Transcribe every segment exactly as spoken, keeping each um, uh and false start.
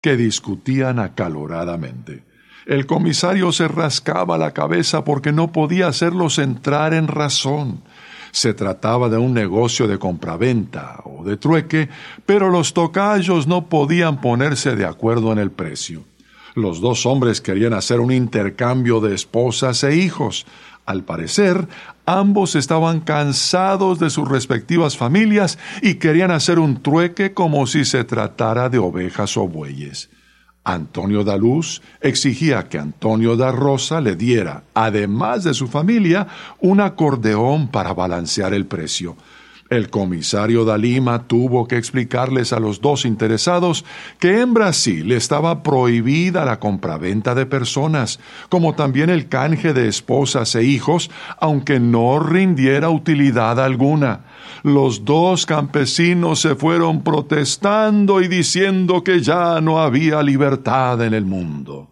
que discutían acaloradamente. El comisario se rascaba la cabeza porque no podía hacerlos entrar en razón. Se trataba de un negocio de compraventa o de trueque, pero los tocayos no podían ponerse de acuerdo en el precio. Los dos hombres querían hacer un intercambio de esposas e hijos. Al parecer, ambos estaban cansados de sus respectivas familias y querían hacer un trueque como si se tratara de ovejas o bueyes. Antonio da Luz exigía que Antonio da Rosa le diera, además de su familia, un acordeón para balancear el precio. El comisario da Lima tuvo que explicarles a los dos interesados que en Brasil estaba prohibida la compraventa de personas, como también el canje de esposas e hijos, aunque no rindiera utilidad alguna. Los dos campesinos se fueron protestando y diciendo que ya no había libertad en el mundo.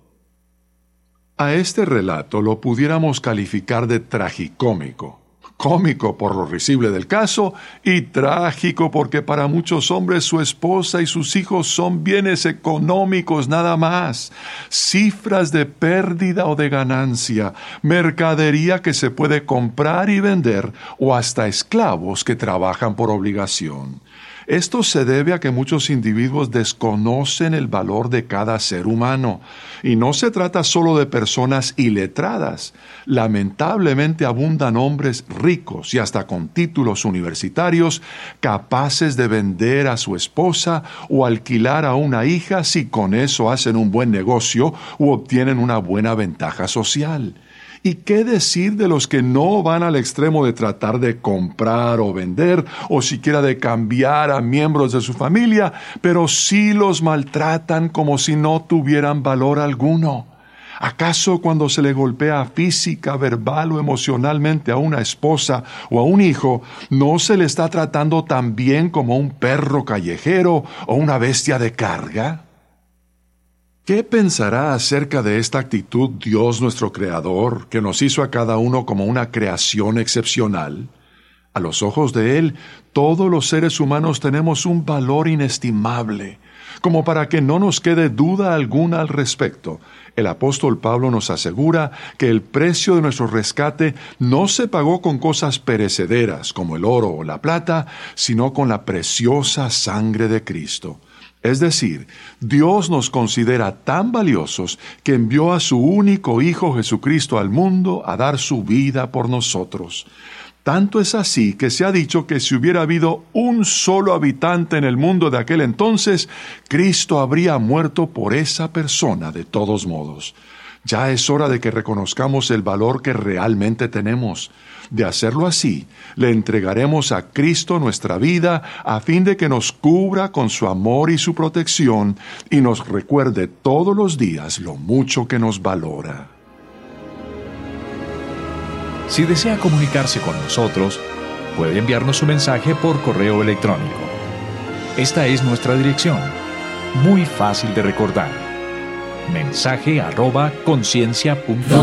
A este relato lo pudiéramos calificar de tragicómico. Cómico por lo risible del caso y trágico porque para muchos hombres su esposa y sus hijos son bienes económicos nada más, cifras de pérdida o de ganancia, mercadería que se puede comprar y vender o hasta esclavos que trabajan por obligación. Esto se debe a que muchos individuos desconocen el valor de cada ser humano. Y no se trata solo de personas iletradas. Lamentablemente abundan hombres ricos y hasta con títulos universitarios capaces de vender a su esposa o alquilar a una hija si con eso hacen un buen negocio u obtienen una buena ventaja social. ¿Y qué decir de los que no van al extremo de tratar de comprar o vender, o siquiera de cambiar a miembros de su familia, pero sí los maltratan como si no tuvieran valor alguno? ¿Acaso cuando se le golpea física, verbal o emocionalmente a una esposa o a un hijo, no se le está tratando tan bien como un perro callejero o una bestia de carga? ¿Qué pensará acerca de esta actitud Dios nuestro Creador, que nos hizo a cada uno como una creación excepcional? A los ojos de Él, todos los seres humanos tenemos un valor inestimable, como para que no nos quede duda alguna al respecto. El apóstol Pablo nos asegura que el precio de nuestro rescate no se pagó con cosas perecederas, como el oro o la plata, sino con la preciosa sangre de Cristo. Es decir, Dios nos considera tan valiosos que envió a su único Hijo Jesucristo al mundo a dar su vida por nosotros. Tanto es así que se ha dicho que si hubiera habido un solo habitante en el mundo de aquel entonces, Cristo habría muerto por esa persona de todos modos. Ya es hora de que reconozcamos el valor que realmente tenemos. De hacerlo así, le entregaremos a Cristo nuestra vida a fin de que nos cubra con su amor y su protección y nos recuerde todos los días lo mucho que nos valora. Si desea comunicarse con nosotros, puede enviarnos su mensaje por correo electrónico. Esta es nuestra dirección, muy fácil de recordar. mensaje arroba conciencia punto